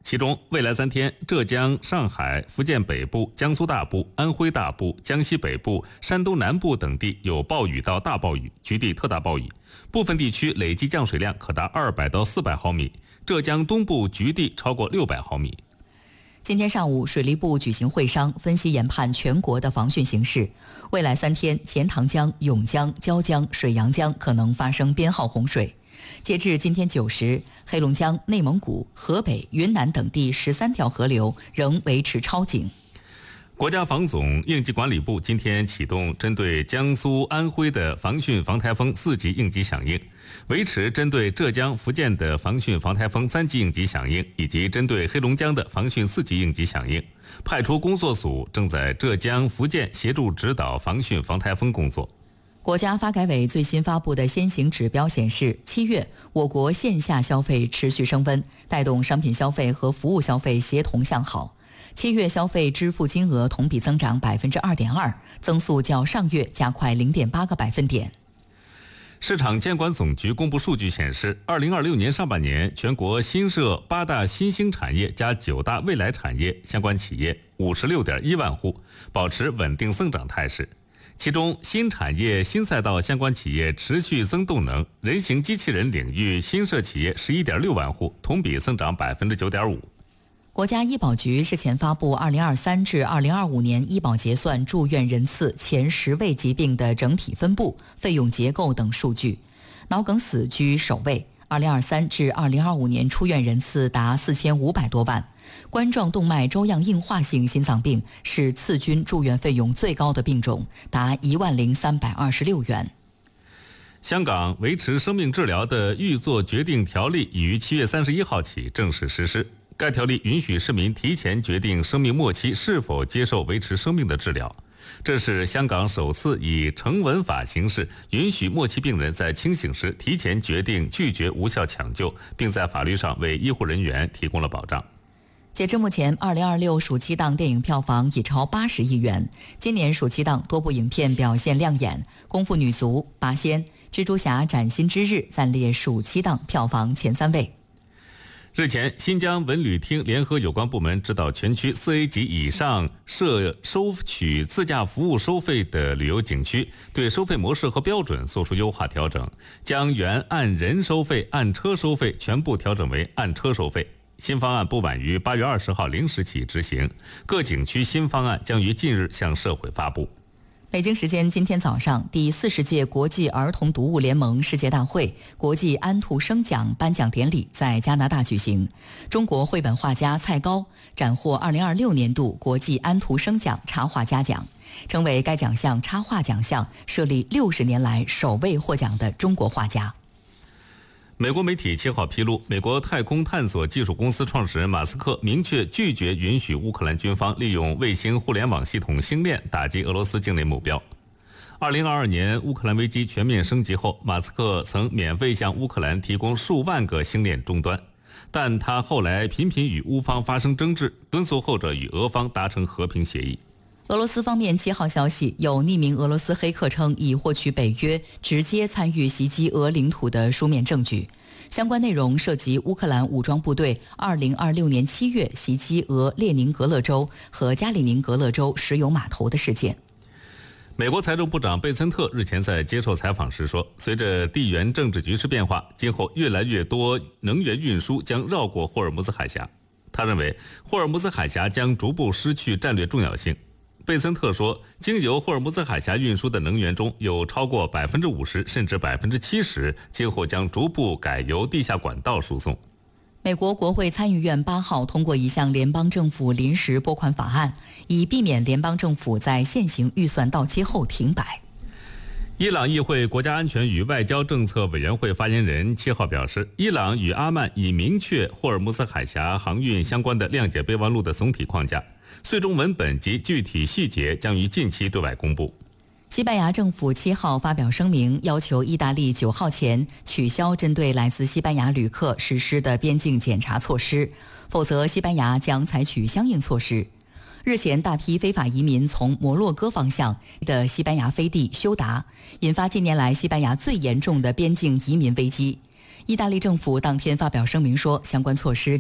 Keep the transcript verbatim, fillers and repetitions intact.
其中，未来三天，浙江、上海、福建北部、江苏大部、安徽大部、江西北部、山东南部等地有暴雨到大暴雨，局地特大暴雨，部分地区累计降水量可达二百到四百毫米，浙江东部局地超过六百毫米。 今天上午，水利部举行会商，分析研判全国的防汛形势。未来三天，钱塘江、甬江、椒江、水阳江可能发生编号洪水。截至今天九时，黑龙江、内蒙古、河北、云南等地十三条河流仍维持超警。 国家防总应急管理部今天启动针对江苏、安徽的防汛防台风四级应急响应，维持针对浙江、福建的防汛防台风三级应急响应，以及针对黑龙江的防汛四级应急响应。派出工作组正在浙江、福建协助指导防汛防台风工作。 国家发改委最新发布的先行指标显示，七月我国线下消费持续升温，带动商品消费和服务消费协同向好。七月消费支付金额同比增长百分之二点二，增速较上月加快零点八个百分点。 市场监管总局公布数据显示，二零二六年上半年，全国新设八大新兴产业加九大未来产业相关企业五十六点一万户，保持稳定增长态势。其中，新产业、新赛道相关企业持续增动能，人形机器人领域新设企业十一点六万户，同比增长百分之九点五。 国家医保局日前发布二零二三至二零二五年医保结算住院人次前十位疾病的整体分布、费用结构等数据，脑梗死居首位。二零二三至二零二五年出院人次达四千五百多万。冠状动脉粥样硬化性心脏病是次均住院费用最高的病种，达一万零三百二十六元。 香港维持生命治疗的预做决定条例已于七月三十一号起正式实施。该条例允许市民提前决定生命末期是否接受维持生命的治疗。这是香港首次以成文法形式允许末期病人在清醒时提前决定拒绝无效抢救，并在法律上为医护人员提供了保障。 截至目前，二零二六暑期档电影票房已超八十亿元。今年暑期档多部影片表现亮眼，《功夫女足》、《八仙》、《蜘蛛侠：崭新之日》暂列暑期档票房前三位。 日前，新疆文旅厅联合有关部门指导全区四 A 级以上设收取自驾服务收费的旅游景区，对收费模式和标准作出优化调整，将原按人收费、按车收费全部调整为按车收费。新方案不晚于八月二十号零时起执行，各景区新方案将于近日向社会发布。 北京时间今天早上，第四十届国际儿童读物联盟世界大会国际安徒生奖颁奖典礼在加拿大举行。中国绘本画家蔡高斩获二零二六年度国际安徒生奖插画家奖，成为该奖项插画奖项设立六十年来首位获奖的中国画家。 美国媒体七号披露，美国太空探索技术公司创始人马斯克明确拒绝允许乌克兰军方利用卫星互联网系统星链打击俄罗斯境内目标。二零二二年乌克兰危机全面升级后，马斯克曾免费向乌克兰提供数万个星链终端，但他后来频频与乌方发生争执，敦促后者与俄方达成和平协议。 俄罗斯方面七号消息，有匿名俄罗斯黑客称已获取北约直接参与袭击俄领土的书面证据，相关内容涉及乌克兰武装部队二零二六年七月袭击俄列宁格勒州和加里宁格勒州石油码头的事件。 美国财政部长贝森特日前在接受采访时说，随着地缘政治局势变化，今后越来越多能源运输将绕过霍尔木兹海峡。他认为霍尔木兹海峡将逐步失去战略重要性。贝森特说，经由霍尔木兹海峡运输的能源中有超过百分之五十甚至百分之七十今后将逐步改由地下管道输送。 美国国会参议院八号通过一项联邦政府临时拨款法案，以避免联邦政府在现行预算到期后停摆。 伊朗议会国家安全与外交政策委员会发言人七号表示，伊朗与阿曼已明确霍尔木兹海峡航运相关的谅解备忘录的总体框架，最终文本及具体细节将于近期对外公布。 西班牙政府七号发表声明，要求意大利九号前取消针对来自西班牙旅客实施的边境检查措施，否则西班牙将采取相应措施。日前，大批非法移民从摩洛哥方向的西班牙飞地休达，引发近年来西班牙最严重的边境移民危机。意大利政府当天发表声明说，相关措施